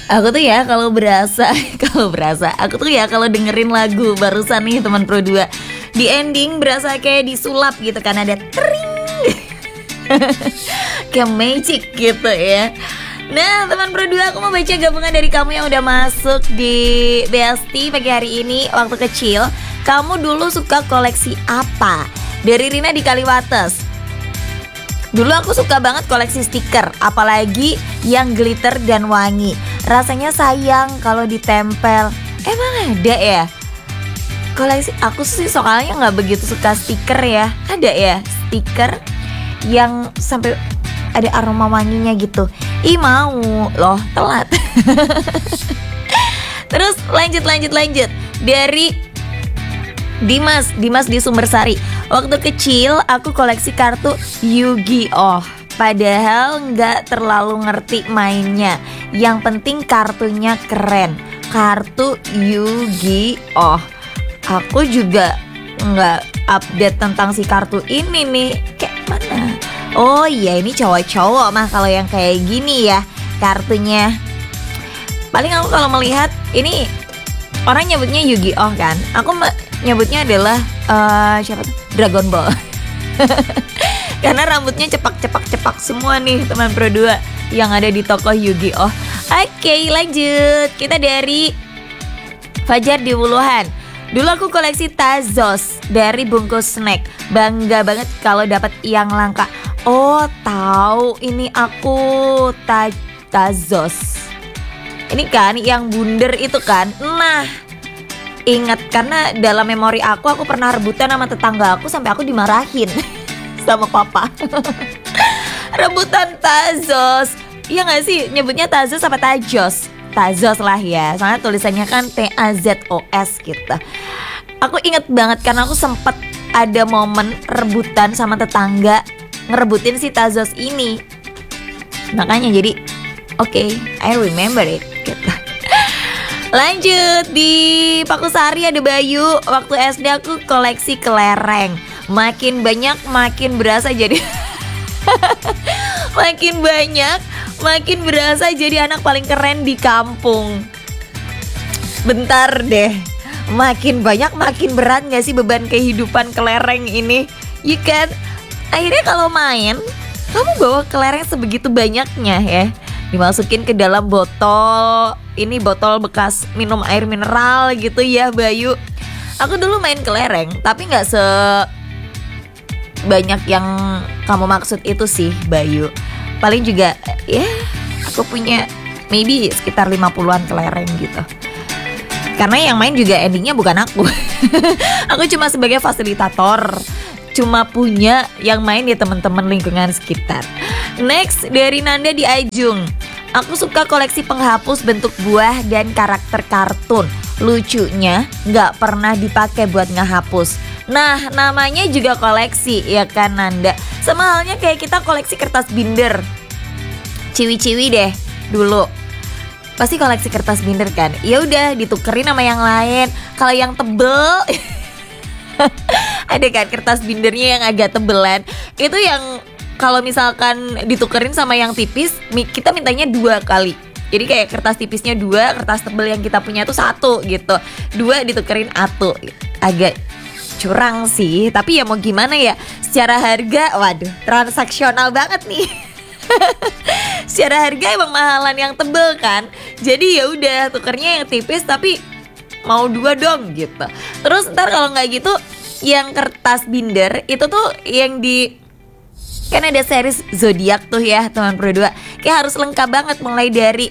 Aku tuh ya kalau berasa aku tuh ya kalau dengerin lagu barusan nih teman Pro 2, di ending berasa kayak disulap gitu kan, ada tring. Kayak magic gitu ya. Nah teman Pro 2, aku mau baca gabungan dari kamu yang udah masuk di Besti pagi hari ini. Waktu kecil kamu dulu suka koleksi apa? Dari Rina di Kaliwates. Dulu aku suka banget koleksi stiker, apalagi yang glitter dan wangi. Rasanya sayang kalau ditempel. Emang ada ya? Koleksi aku sih soalnya gak begitu suka stiker ya. Ada ya stiker yang sampai ada aroma wanginya gitu. Ih mau loh, telat. Terus lanjut. Dari Dimas di Sumbersari. Waktu kecil aku koleksi kartu Yu-Gi-Oh, padahal gak terlalu ngerti mainnya. Yang penting kartunya keren. Kartu Yu-Gi-Oh. Aku juga gak update tentang si kartu ini nih. Kayak mana? Oh iya, ini cowok-cowok mah kalau yang kayak gini ya kartunya. Paling aku kalau melihat ini orang nyebutnya Yu-Gi-Oh kan. Aku nyebutnya adalah siapa tuh? Dragon Ball. Karena rambutnya cepak semua nih teman Pro 2 yang ada di toko Yu-Gi-Oh. Oke, lanjut. Kita dari Fajar di Wuluhan. Dulu aku koleksi Tazos dari bungkus snack. Bangga banget kalau dapat yang langka. Oh, tahu ini aku Tazos. Ini kan yang bunder itu kan. Nah, ingat karena dalam memori aku pernah rebutan sama tetangga aku sampai aku dimarahin sama papa. Rebutan Tazos. Iya gak sih nyebutnya Tazos apa Tajos? Tazos lah ya, soalnya tulisannya kan Tazos gitu. Aku inget banget karena aku sempet ada momen rebutan sama tetangga ngerebutin si Tazos ini. Makanya jadi oke, I remember it gitu. Lanjut di Pakusari ada Bayu. Waktu SD aku koleksi kelereng. Makin banyak makin berasa jadi makin banyak makin berasa jadi anak paling keren di kampung. Bentar deh, makin banyak makin berat gak sih beban kehidupan kelereng ini? Ya kan? Akhirnya kalau main kamu bawa kelereng sebegitu banyaknya ya, dimasukin ke dalam botol. Ini botol bekas minum air mineral gitu ya Bayu. Aku dulu main kelereng tapi gak sebanyak yang kamu maksud itu sih Bayu. Paling juga ya aku punya maybe sekitar 50-an kelereng gitu. Karena yang main juga endingnya bukan aku. Aku cuma sebagai fasilitator. Cuma punya yang main ya teman-teman lingkungan sekitar. Next dari Nanda di Ajung. Aku suka koleksi penghapus bentuk buah dan karakter kartun. Lucunya gak pernah dipakai buat ngehapus. Nah namanya juga koleksi ya kan Nanda. Sama halnya kayak kita koleksi kertas binder. Ciwi-ciwi deh dulu. Pasti koleksi kertas binder kan. Ya udah ditukerin sama yang lain. Kalau yang tebel ada kan kertas bindernya yang agak tebelan. Itu yang kalau misalkan ditukerin sama yang tipis, kita mintanya 2 kali. Jadi kayak kertas tipisnya 2, kertas tebel yang kita punya tuh 1 gitu. 2 ditukerin 1. Agak curang sih, tapi ya mau gimana ya. Secara harga, waduh, transaksional banget nih. Secara harga emang mahalan yang tebel kan. Jadi ya udah tukernya yang tipis tapi mau 2 dong gitu. Terus ntar kalau nggak gitu, yang kertas binder itu tuh yang di kan ada series zodiak tuh ya teman Pro 2. Kayak harus lengkap banget mulai dari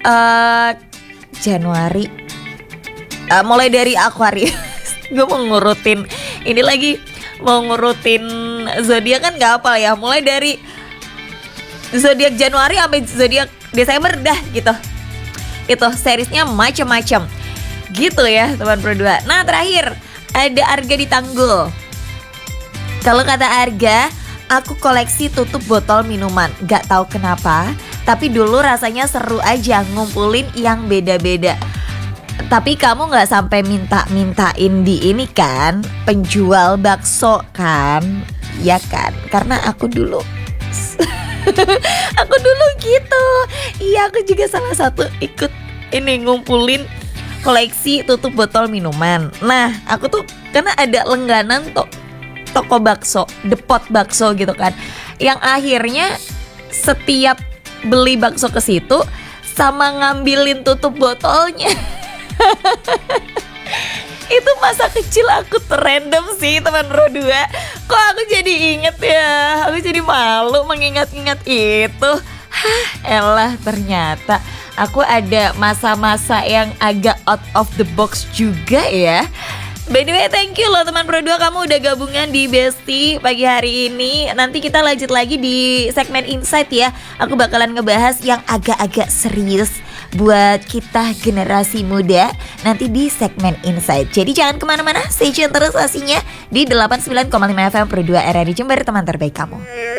Januari, mulai dari Aquarius. Gue mau ngurutin ini lagi, mau ngurutin zodiak kan nggak apa ya. Mulai dari zodiak Januari sampai zodiak Desember dah gitu. Itu seriesnya macam-macam gitu ya teman Pro 2. Nah terakhir ada Arga di Tanggul. Kalau kata Arga, aku koleksi tutup botol minuman. Gak tahu kenapa, tapi dulu rasanya seru aja ngumpulin yang beda-beda. Tapi kamu gak sampai minta-mintain di ini kan, penjual bakso kan? Ya kan, karena aku dulu aku dulu gitu. Iya aku juga salah satu ikut ini ngumpulin koleksi tutup botol minuman. Nah, aku tuh karena ada langganan toko bakso, depot bakso gitu kan, yang akhirnya setiap beli bakso ke situ sama ngambilin tutup botolnya. Itu masa kecil aku terrandom sih teman Pro 2. Kok aku jadi inget ya, aku jadi malu mengingat-ingat itu. Elah, ternyata aku ada masa-masa yang agak out of the box juga ya. By the way, thank you loh teman Pro 2, kamu udah gabungan di Besti pagi hari ini. Nanti kita lanjut lagi di segmen Insight ya. Aku bakalan ngebahas yang agak-agak serius buat kita generasi muda nanti di segmen Insight. Jadi jangan kemana-mana, stay tune terus aslinya di 89,5 FM Pro 2 RRI Jember, teman terbaik kamu.